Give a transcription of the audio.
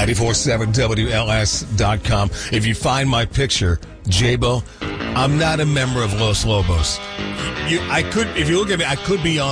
947WLS.com. If you find my picture, J-Bo, I'm not a member of Los Lobos. If you look at me, I could be on